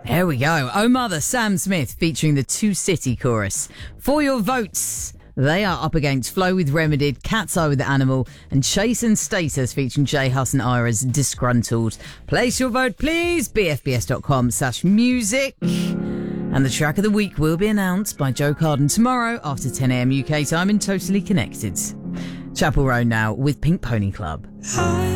There we go. Oh Mother, Sam Smith featuring the Two City chorus. For your votes, they are up against Flow with Remedied, Cat's Eye with the Animal, and Chase and Status featuring J Hus and Ira's Disgruntled. Place your vote, please. bfbs.com/music. And the track of the week will be announced by Joe Carden tomorrow after 10 a.m. UK time in Totally Connected. Chapel Roan now with Pink Pony Club.